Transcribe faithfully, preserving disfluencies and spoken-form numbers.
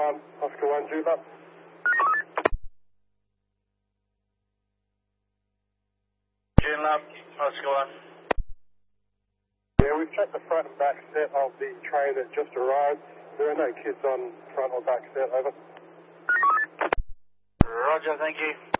one, Oscar one, Juba. June Lab, Oscar one. Yeah, we've checked the front and back set of the train that just arrived. There are no kids on front or back set, over. Roger, thank you.